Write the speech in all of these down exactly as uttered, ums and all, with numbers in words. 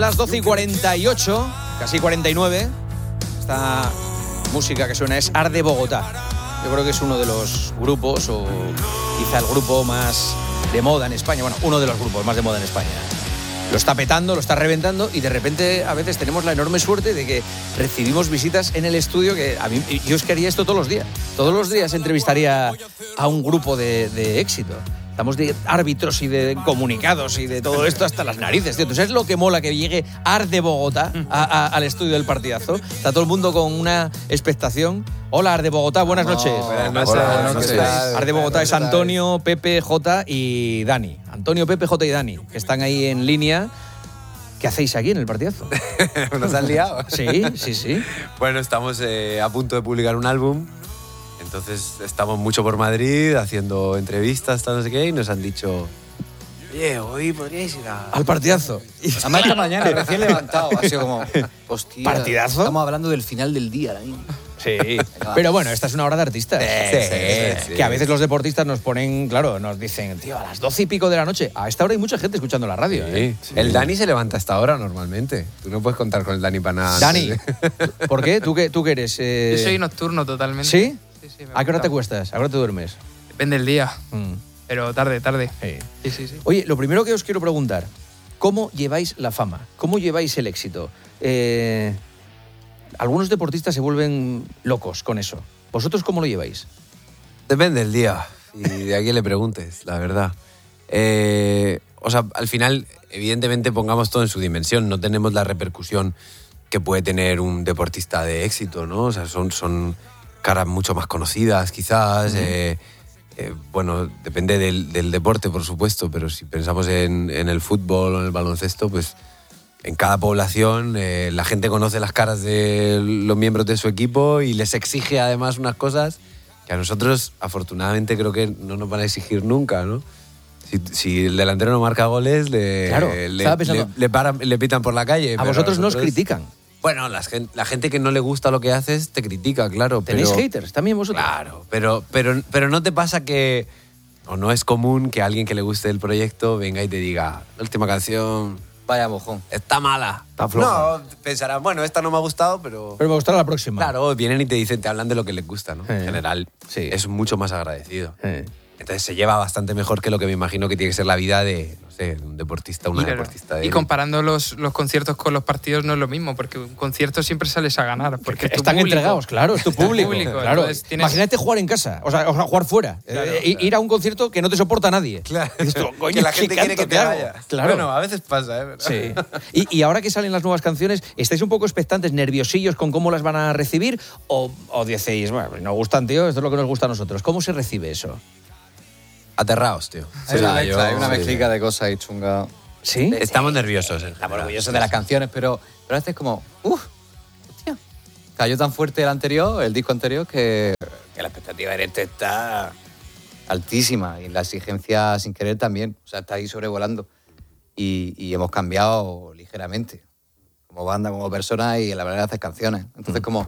Las doce y cuarenta y ocho, casi cuarenta y nueve, esta música que suena es Arde Bogotá. Yo creo que es uno de los grupos, o quizá el grupo más de moda en España, bueno, uno de los grupos más de moda en España. Lo está petando, lo está reventando y de repente a veces tenemos la enorme suerte de que recibimos visitas en el estudio que a mí, yo es que haría esto todos los días. Todos los días entrevistaría a un grupo de, de éxito. Estamos de árbitros y de comunicados y de todo esto hasta las narices, tío. ¿Tú sabes lo que mola que llegue Arde Bogotá a, a, al estudio del partidazo? Está todo el mundo con una expectación. Hola, Arde Bogotá, buenas noches. No, buenas noches. Hola, Buenas noches. Arde Bogotá es Antonio, Pepe, Jota y Dani. Antonio, Pepe, Jota y Dani, que están ahí en línea. ¿Qué hacéis aquí en el partidazo? ¿Nos han liado? Sí, sí, sí. Bueno, estamos eh, a punto de publicar un álbum. Entonces estamos mucho por Madrid haciendo entrevistas, tal, no sé qué, y nos han dicho, oye, hoy podríais ir a... Al partidazo. Además esta mañana, recién levantado, ha sido como, hostia, ¿partidazo? Estamos hablando del final del día ahora mismo. Sí, pero bueno, esta es una hora de artistas. Sí, sí, sí. Que a veces los deportistas nos ponen, claro, nos dicen, tío, a las doce y pico de la noche. A esta hora hay mucha gente escuchando la radio. Sí. ¿eh? Sí. El Dani se levanta a esta hora normalmente. Tú no puedes contar con el Dani para nada. Dani, ¿por qué? ¿Tú qué, tú qué eres? Eh... Yo soy nocturno totalmente. ¿Sí? Sí, sí. ¿A qué hora te cuestas? ¿A qué hora te duermes? Depende del día, Mm. pero tarde, tarde. Sí. Sí, sí, sí. Oye, lo primero que os quiero preguntar, ¿cómo lleváis la fama? ¿Cómo lleváis el éxito? Eh... Algunos deportistas se vuelven locos con eso. ¿Vosotros cómo lo lleváis? Depende del día y de a quién le preguntes, la verdad. Eh, o sea, al final, evidentemente pongamos todo en su dimensión. No tenemos la repercusión que puede tener un deportista de éxito, ¿no? O sea, son, son caras mucho más conocidas, quizás. Uh-huh. eh, eh, bueno, depende del, del deporte, por supuesto, pero si pensamos en, en el fútbol o en el baloncesto, pues en cada población eh, la gente conoce las caras de los miembros de su equipo y les exige además unas cosas que a nosotros, afortunadamente, creo que no nos van a exigir nunca, ¿no? Si, si el delantero no marca goles, le, Claro, le, pensando, le, le, paran, le pitan por la calle. A vosotros nos critican. Bueno, la gente, la gente que no le gusta lo que haces te critica, claro. ¿Tenéis pero, haters también vosotros? Claro, pero, pero, pero no te pasa que... O no es común que alguien que le guste el proyecto venga y te diga, la última canción... Vaya mojón. Está mala. Está floja. No, pensarán, bueno, esta no me ha gustado, pero... Pero me gustará la próxima. Claro, vienen y te dicen, te hablan de lo que les gusta, ¿no? Sí. En general, Sí. es mucho más agradecido. Sí. Entonces se lleva bastante mejor que lo que me imagino que tiene que ser la vida de, no sé, de un deportista, una Y, claro, deportista de... y comparando los, los conciertos con los partidos no es lo mismo, porque un concierto siempre sales a ganar. Porque es tu Están público. entregados, claro, es tu Es tu público. público, Claro. entonces tienes- Imagínate jugar en casa, o sea, o sea, jugar fuera. Claro, Eh, claro. Ir a un concierto que no te soporta nadie. Claro. Dices tú, coño, que la ¿qué gente quiere canto que te te hago? vayas. Claro. Bueno, a veces pasa, ¿eh? Sí. Y, y ahora que salen las nuevas canciones, ¿estáis un poco expectantes, nerviosillos con cómo las van a recibir? ¿O, o decís, bueno, nos gustan, tío, esto es lo que nos gusta a nosotros? ¿Cómo se recibe eso? Aterrados, tío. Hay O sea, una mezcla, yo- hay una mezclica de cosas ahí chunga. ¿Sí? Estamos nerviosos. en Estamos general. orgullosos de las canciones, pero, pero a veces como, uff, hostia. Cayó tan fuerte el anterior, el disco anterior, que, que la expectativa en este está altísima y la exigencia sin querer también. O sea, está ahí sobrevolando. Y, y hemos cambiado ligeramente, como banda, como persona y en la manera de hacer canciones. Entonces, como,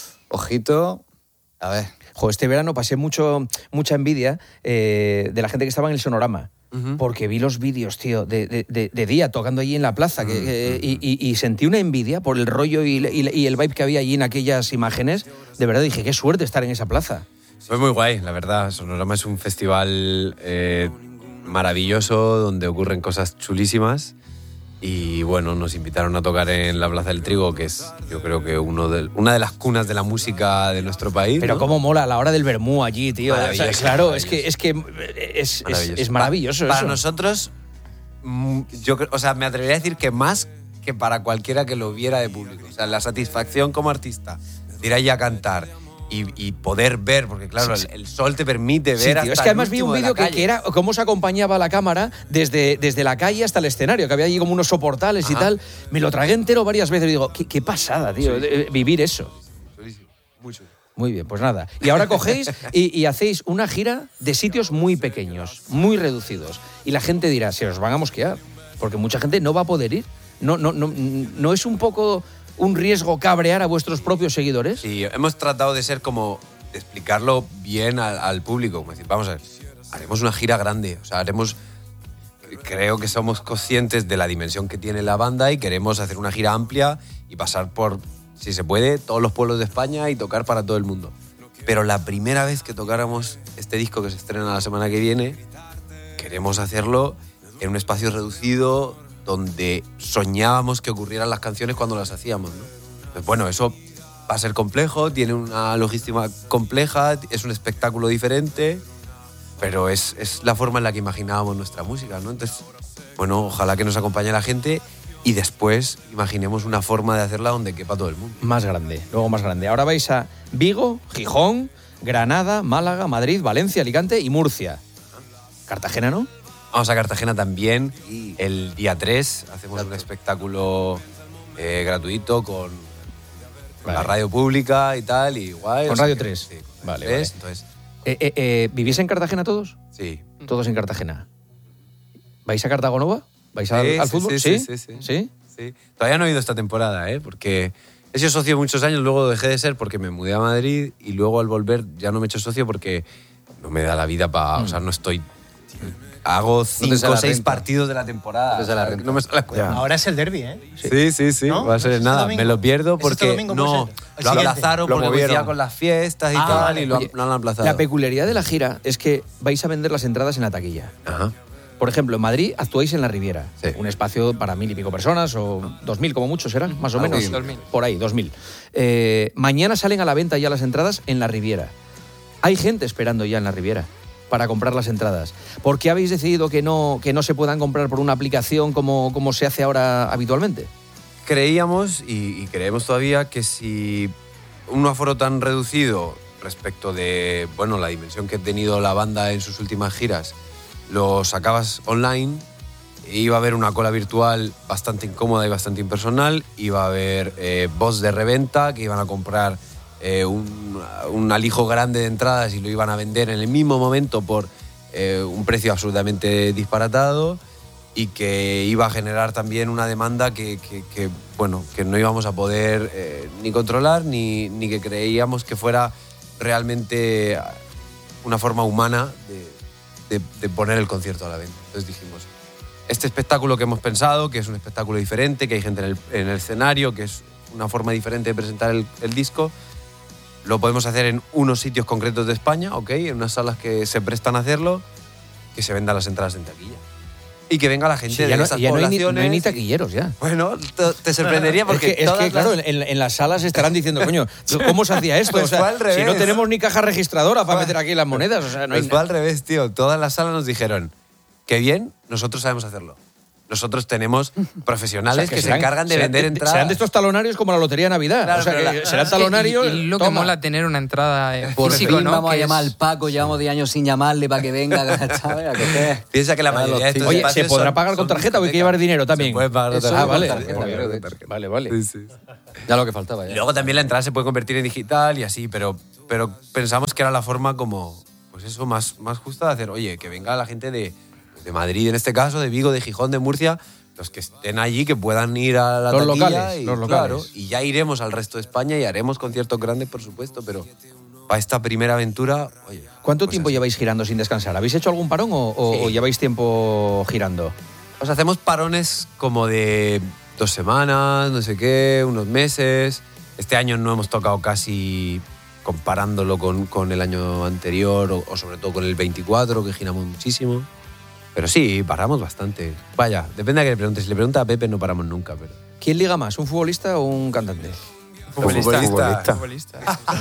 ojito, a ver. Jo, este verano pasé mucho, mucha envidia eh, de la gente que estaba en el Sonorama. Ujú. Porque vi los vídeos, tío, de, de, de, de día tocando allí en la plaza que, que- y, y- y sentí una envidia por el rollo y, y- y el vibe que había allí en aquellas imágenes. De verdad dije, qué suerte estar en esa plaza. Fue muy guay, la verdad. Sonorama es un festival eh, maravilloso donde ocurren cosas chulísimas. Y bueno, nos invitaron a tocar en la Plaza del Trigo, que es, yo creo que uno de, una de las cunas de la música de nuestro país. Pero ¿no? cómo mola a la hora del vermú allí, tío. O sea, Maravilloso, claro, maravilloso. es que es, que es, es, es maravilloso Pa- Para eso. nosotros, mm, yo creo, o sea, me atrevería a decir que más que para cualquiera que lo viera de público. O sea, la satisfacción como artista de ir allí a cantar y, y poder ver, porque claro, Sí, sí. El, el sol te permite Sí, ver tío, hasta es que el además vi un último de la vídeo que, calle. que era cómo se acompañaba la cámara desde, desde la calle hasta el escenario, que había allí como unos soportales y Ajá. tal. Me lo tragué entero varias veces y digo, qué, qué pasada, tío, Sí. de- vivir eso. Chulísimo, muy chulo. Muy bien, pues nada. Y ahora cogéis y, y hacéis una gira de sitios muy pequeños, muy reducidos. Y la gente dirá, se os van a mosquear, porque mucha gente no va a poder ir. No, no, no, ¿no es un poco un riesgo cabrear a vuestros propios seguidores? Sí, hemos tratado de ser como, de explicarlo bien al, al público. Como decir, vamos a ver, haremos una gira grande, o sea, haremos creo que somos conscientes de la dimensión que tiene la banda y queremos hacer una gira amplia y pasar por, si se puede, todos los pueblos de España y tocar para todo el mundo. Pero la primera vez que tocáramos este disco que se estrena la semana que viene, queremos hacerlo en un espacio reducido donde soñábamos que ocurrieran las canciones cuando las hacíamos, ¿no? Pues bueno, eso va a ser complejo, tiene una logística compleja, es un espectáculo diferente, pero es, es la forma en la que imaginábamos nuestra música, ¿no? Entonces, bueno, ojalá que nos acompañe la gente y después imaginemos una forma de hacerla donde quepa todo el mundo. Más grande, luego más grande. Ahora vais a Vigo, Gijón, Granada, Málaga, Madrid, Valencia, Alicante y Murcia. Cartagena, ¿no? Vamos a Cartagena también. El día tres hacemos un espectáculo eh, gratuito con, con Vale. la radio pública y tal. Y guay, Con o sea Radio que- tres. Sí, con Vale, tres, vale. Entonces, Eh, eh, eh, ¿Vivís en Cartagena todos? sí. Todos en Cartagena. ¿Vais a Cartagonova? ¿Vais al, Sí, al sí, fútbol? sí, sí, sí, sí. Sí. Todavía no he ido esta temporada, ¿eh? Porque he sido socio muchos años, luego dejé de ser porque me mudé a Madrid y luego al volver ya no me he hecho socio porque no me da la vida para... Mm. O sea, no estoy... Hago cinco sale o la seis renta. partidos de la temporada. No te sale la o sea, renta. no me sale la cuenta. Ahora es el derbi, ¿eh? Sí, sí, sí. ¿No? Va a ser ¿Este nada. domingo? Me lo pierdo ¿Es este porque domingo, puede no ser? El lo siguiente. aplazaron Lo porque movieron. coincidía con las fiestas y Ah, tal vale. y lo, Oye, lo han aplazado. La peculiaridad de la gira es que vais a vender las entradas en la taquilla. Ajá. Por ejemplo, en Madrid actuáis en la Riviera. Sí. Un espacio para mil y pico personas, o dos mil como mucho serán, más o Algo menos. así. Dos mil. Por ahí, dos mil. Eh, mañana salen a la venta ya las entradas en la Riviera. Hay gente esperando ya en la Riviera para comprar las entradas. ¿Por qué habéis decidido que no, que no se puedan comprar por una aplicación como, como se hace ahora habitualmente? Creíamos y, y creemos todavía que si un aforo tan reducido respecto de bueno la dimensión que ha tenido la banda en sus últimas giras lo sacabas online, iba a haber una cola virtual bastante incómoda y bastante impersonal, iba a haber eh, bots de reventa que iban a comprar eh, un, un alijo grande de entradas y lo iban a vender en el mismo momento por eh, un precio absolutamente disparatado, y que iba a generar también una demanda que, que- que, bueno, que no íbamos a poder eh, ni controlar ni, ni que creíamos que fuera realmente una forma humana de, de- de poner el concierto a la venta. Entonces dijimos, este espectáculo que hemos pensado, que es un espectáculo diferente, que hay gente en el, en el escenario, que es una forma diferente de presentar el, el disco, lo podemos hacer en unos sitios concretos de España, ¿ok? En unas salas que se prestan a hacerlo, que se vendan las entradas en taquilla. Y que venga la gente Sí, de ya no, esas ya no hay ni, no poblaciones. hay ni taquilleros ya. Bueno, te, te sorprendería porque es que, es todas que, claro, las- en, en las salas estarán diciendo, coño, ¿cómo se hacía esto? Pues O sea, fue al revés. si no tenemos ni caja registradora para Fue- meter aquí las monedas. O sea, no hay Pues fue al revés, tío. Todas las salas nos dijeron, qué bien, nosotros sabemos hacerlo. Nosotros tenemos profesionales O sea, que, se serán- encargan de serán vender de- entradas. Serán de estos talonarios como la Lotería de Navidad. Claro, o sea, pero que la- serán Es que- talonarios. y, y lo que toma. mola tener una entrada en Por físico, fin ¿no? vamos a Que llamar es- al Paco, llevamos diez años sin llamarle para que venga, ¿sabes? ¿A qué qué? Piensa que la Claro, mayoría de los estos Oye, espacios ¿se podrá son- pagar con son tarjeta o hay que discotecas. llevar dinero también? Se puede pagar Eso con es Ah, con vale. tarjeta, Porque- creo, de hecho. Vale, vale. Sí, sí. Ya lo que faltaba. Y Ya. luego también la entrada se puede convertir en digital y así, pero, pero pensamos que era la forma como, pues eso, más, más justa de hacer, oye, que venga la gente de, de Madrid, en este caso, de Vigo, de Gijón, de Murcia, los que estén allí, que puedan ir a la Los taquilla locales, y, los locales. claro, y ya iremos al resto de España y haremos conciertos grandes, por supuesto, pero para esta primera aventura, oye. ¿Cuánto pues tiempo así. lleváis girando sin descansar? ¿Habéis hecho algún parón o, o- Sí. o lleváis tiempo girando? Pues hacemos parones como de dos semanas, no sé qué, unos meses. Este año no hemos tocado casi comparándolo con, con el año anterior o, o sobre todo con el veinticuatro, que giramos muchísimo. Pero sí, paramos bastante. Vaya, depende a qué le preguntes. Si le pregunta a Pepe no paramos nunca, pero... ¿Quién liga más, un futbolista o un cantante? Futbolista. Futbolista. Futbolista.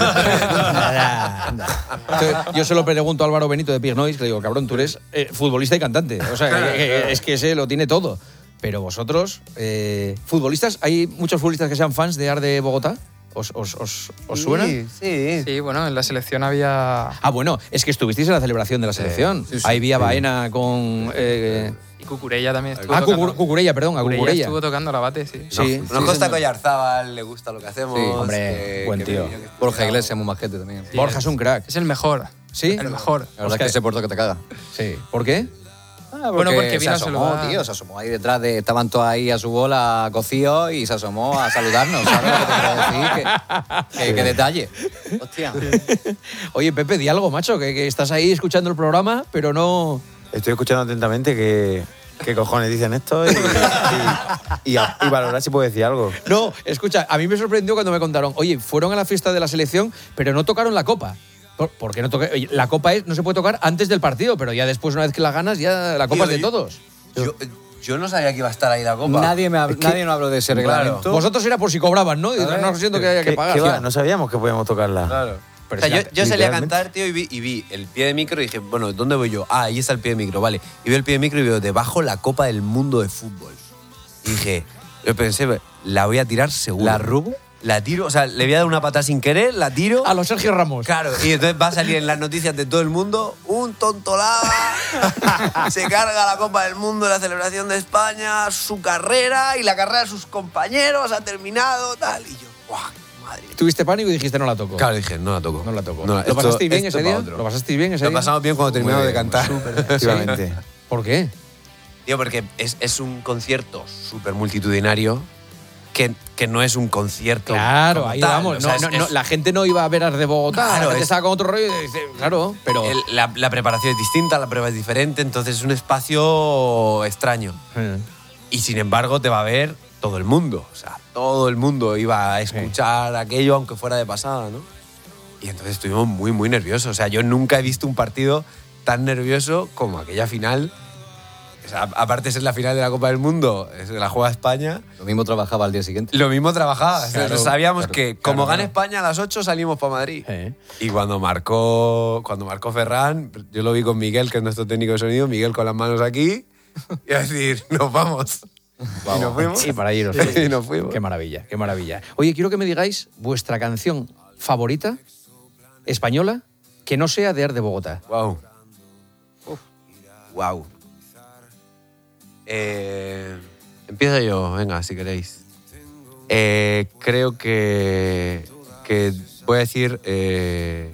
Nada, anda. Entonces, yo se lo pregunto a Álvaro Benito de Pig Noise, que le digo, cabrón, tú eres eh, futbolista y cantante. O sea, que- que- es que ese lo tiene todo. Pero vosotros, eh, futbolistas, ¿hay muchos futbolistas que sean fans de Arde Bogotá? ¿Os, os, os, os suena? Sí, sí. Sí, bueno, en la selección había... Ah, bueno, es que estuvisteis en la celebración de la selección. Ahí vi a Baena con... eh, Y Cucurella también estuvo ah, tocando. Cucur- Cucurella, perdón, a Cucurella Cucurella. estuvo tocando la bate, sí. Sí, Nos sí, consta señor. que Oyarzábal le gusta lo que hacemos. Sí, hombre, que- buen que tío. me- que- Borja Iglesias, muy majete también. Sí, Borja es un crack. Es el mejor. ¿Sí? El mejor. La verdad es que ese puerto que te caga. Sí. ¿Por qué? Ah, Bueno, porque se vino a asomó, saludar. tío, se asomó ahí detrás de... Estaban todos ahí a su bola cocidos y se asomó a saludarnos, ¿sabes lo que te quiero decir? Que, que, que detalle. Hostia. Oye, Pepe, di algo, macho, que, que estás ahí escuchando el programa, pero no... Estoy escuchando atentamente que qué cojones dicen esto y, y, y, a- y valorar si puedo decir algo. No, escucha, a mí me sorprendió cuando me contaron, oye, fueron a la fiesta de la selección, pero no tocaron la copa. ¿Por, por qué no toca? Oye, la copa es, no se puede tocar antes del partido, pero ya después, una vez que la ganas, ya la copa Tío, es de yo- todos. Yo, yo no sabía que iba a estar ahí la copa. Nadie, me hab- nadie nos habló de ese Claro. reglamento. Vosotros era por si cobraban, ¿no? Y no siento que haya que ¿Qué- pagar. qué va? Tío. No sabíamos que podíamos tocarla. Claro. Pero o sea, si yo, la- yo salí a literalmente. cantar, tío, y vi, y vi el pie de micro y dije, bueno, ¿dónde voy yo? Ah, ahí está el pie de micro, vale. Y veo el pie de micro y veo debajo la Copa del Mundo de Fútbol. Y dije, yo pensé, la voy a tirar seguro. ¿La rubo? La tiro, o sea, le voy a dar una patada sin querer, la tiro. A los Sergio Ramos. Claro, y entonces va a salir en las noticias de todo el mundo, un tontolaba, se carga la Copa del Mundo, la celebración de España, su carrera y la carrera de sus compañeros ha terminado, tal. Y yo, ¡guau! Madre. Tuviste pánico y dijiste, no la toco. Claro, dije, no la toco. No la toco. No la- ¿Lo esto- pasasteis bien esto ese pa' día? otro. ¿Lo pasasteis bien ese Lo día? pasamos bien cuando terminamos de bien, cantar. Efectivamente. ¿Por qué? Tío, porque es, es un concierto súper multitudinario que, que no es un concierto. Claro, como ahí tal. vamos. O sea, no, es- no, no, es- la gente no iba a ver Ars de Bogotá. Claro, la gente es- estaba con otro rollo y dice, claro, pero... el- la, la preparación es distinta, la prueba es diferente, entonces es un espacio extraño. Eh. Y sin embargo te va a ver todo el mundo. O sea, todo el mundo iba a escuchar aquello aunque fuera de pasada, ¿no? Y entonces estuvimos muy, muy nerviosos. O sea, yo nunca he visto un partido tan nervioso como aquella final. O sea, aparte de ser la final de la Copa del Mundo, es- la juega España. Lo mismo trabajaba al día siguiente. Lo mismo trabajaba. Claro, Sabíamos claro, que claro, como claro. gane España a las ocho salimos para Madrid. Eh. Y cuando marcó, cuando marcó Ferran, yo lo vi con Miguel, que es nuestro técnico de sonido, Miguel con las manos aquí, y a decir, nos vamos. Y nos fuimos. Y para iros. Y nos fuimos. Qué maravilla, qué maravilla. Oye, quiero que me digáis vuestra canción favorita española que no sea de Ars de Bogotá. Wow. Wow. Eh, empiezo yo, venga, si queréis. Eh, creo que, que voy a decir eh,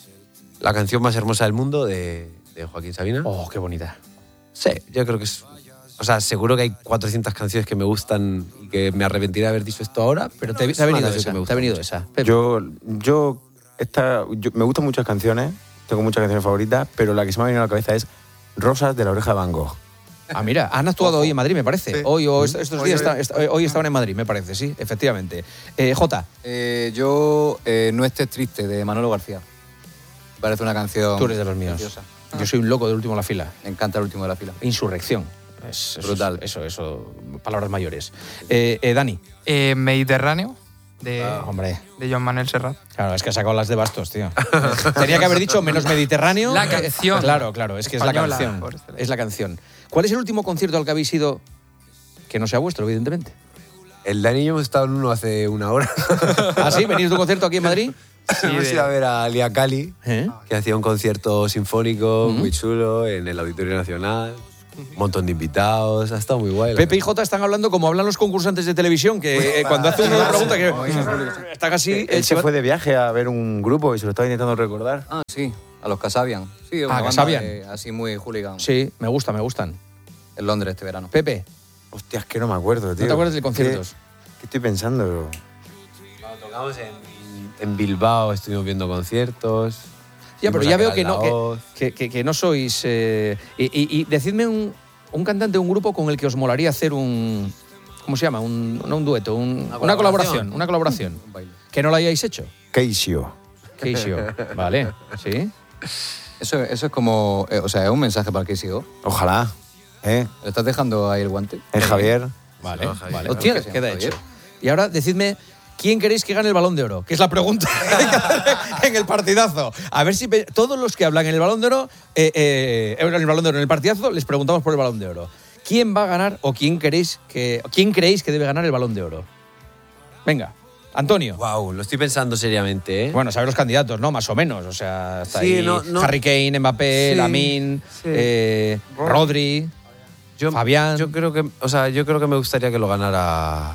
la canción más hermosa del mundo de, de Joaquín Sabina. Oh, qué bonita. Sí, yo creo que es... O sea, seguro que hay cuatrocientas canciones que me gustan y que me arrepentiré de haber dicho esto ahora, Pero pero te, es te ha una venido canción esa. que me Te gusta ha venido mucho. esa. Pepe. Yo, yo, esta, yo- me gustan muchas canciones, tengo muchas canciones favoritas, pero la que se me ha venido a la cabeza es Rosas de la Oreja de Van Gogh. Ah, mira, han actuado hoy en Madrid, me parece. Sí. Hoy o est- estos Hoy, días hoy. está- est- hoy estaban en Madrid, me parece, sí, efectivamente. Eh, Jota, Eh, yo, eh, No estés triste, de Manolo García. Me parece una canción tú eres de los míos. preciosa. Yo soy un loco del último en la fila. Me encanta el último de la fila. Insurrección. Es, eso Brutal. es- Eso, eso, palabras mayores. Eh, eh, Dani. Eh, Mediterráneo, de, Ah, hombre. de Joan Manuel Serrat. Claro, es que ha sacado las de bastos, tío. Tenía que haber dicho menos Mediterráneo. La canción. Eh, Claro, claro, es que es la Española, canción. por excelencia. Es la canción. ¿Cuál es el último concierto al que habéis ido que no sea vuestro, evidentemente? El Dani y yo hemos estado en uno hace una hora. ¿Ah, sí? ¿Venís de un concierto aquí en Madrid? hemos de- ido a ver a Lia Cali, ¿Eh? que hacía un concierto sinfónico muy chulo en el Auditorio Nacional. Un montón de invitados, ha estado muy guay. la Pepe y verdad. Jota están hablando como hablan los concursantes de televisión, que eh, cuando hacen una pregunta que están así... Él se eh, fue de viaje a ver un grupo y se lo estaba intentando recordar. Ah, sí, a los Casabian. Sí, una Ah, banda Casabian. de- así muy hooligan. Sí, me gusta, me gustan. En Londres este verano. Pepe, Hostia, es que no me acuerdo, tío. ¿no te acuerdas de conciertos? ¿Qué, qué estoy pensando? Cuando tocamos en, en Bilbao estuvimos viendo conciertos. Ya, pero fuimos ya a veo Quedar que la no, que, Voz. que, que- que no sois... eh, y, y- y decidme un, un cantante, un grupo con el que os molaría hacer un... ¿Cómo se llama? Un, no un dueto, un- una, colaboración. Una colaboración. Un baile. Que no lo hayáis hecho. Keisio. Keisio. Vale, ¿sí? Eso, eso es como. eh, o sea, es un mensaje para el que sigo. Ojalá. ¿Eh? ¿Le estás dejando ahí el guante? El Javier. Vale, No, Javier. vale. Lo tienes, Queda Javier. hecho. Y ahora decidme, ¿quién queréis que gane el Balón de Oro? Que es la pregunta en el partidazo. A ver si pe- todos los que hablan en el Balón de Oro, eh, eh, en el Balón de Oro, en el partidazo, les preguntamos por el Balón de Oro. ¿Quién va a ganar o quién queréis que, quién creéis que debe ganar el Balón de Oro? Venga, Antonio. Wow, lo estoy pensando seriamente, ¿eh? Bueno, saber los candidatos, ¿no? Más o menos. O sea, está Sí, ahí no, no. Harry Kane, Mbappé, Sí, Lamine, sí. eh, Rodri. Yo, Fabián. Yo creo que, o sea, yo creo que me gustaría que lo ganara.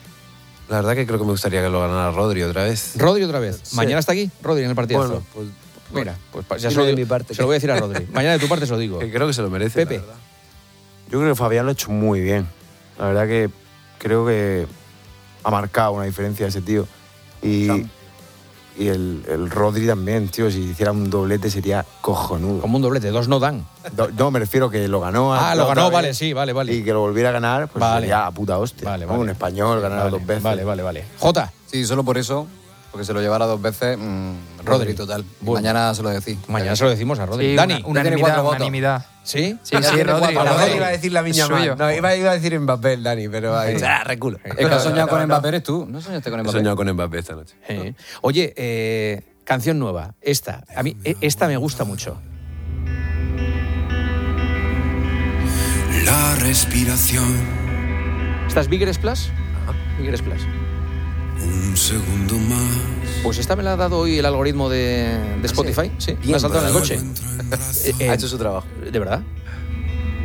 La verdad que creo que me gustaría que lo ganara Rodri otra vez. Rodri otra vez. Sí. Mañana está aquí, Rodri, en el partidazo. Bueno, pues Mira, pues pa- ya Dime se lo, de digo- mi parte se lo que- voy a decir a Rodri. Mañana de tu parte se lo digo. que creo que se lo merece. Pepe. la verdad. Yo creo que Fabián lo ha hecho muy bien. La verdad que creo que ha marcado una diferencia ese tío. Y, Sam. y el, el Rodri también, tío. Si hiciera un doblete sería cojonudo. Como un doblete, dos no dan. Do- no, me refiero que lo ganó. Ah, la lo otra ganó, vez, vale, sí, vale, vale. Y que lo volviera a ganar, pues Vale. sería a puta hostia. Vale, ¿no? vale. Un español ganar Vale, dos veces. Vale, vale, vale. Jota, Sí, solo por eso, porque se lo llevara dos veces, mmm, Rodri. Rodri total. Y Bueno. mañana se lo decís. mañana se lo decimos a Rodri. Sí, Dani, una- tiene unanimidad, cuatro votos. unanimidad. ¿sí? Sí, sí, Rodri. cuatro. Ahora Rodri. iba a decir la Es Viña suyo. Mal. No, iba, iba a decir Mbappé, el Dani, pero ahí. Ah, reculo. El que ha soñado con Mbappé eres tú. ¿No soñaste con He Mbappé? soñado con Mbappé esta noche. Eh. Oye, eh, canción nueva, esta. A mí eh, esta me gusta mucho. La respiración, ¿Esta es Bigger Splash? Bigger Splash. un segundo más. Pues esta me la ha dado hoy el algoritmo de, de Spotify. Sí, me ha saltado en el coche. Eh, eh, Ha hecho su trabajo. ¿De verdad?